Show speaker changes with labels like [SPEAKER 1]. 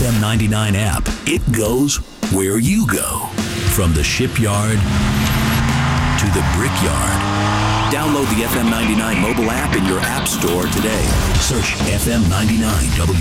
[SPEAKER 1] FM 99 app. It goes where you go. From the shipyard to the brickyard. Download the FM 99 mobile app in your app store today. Search FM 99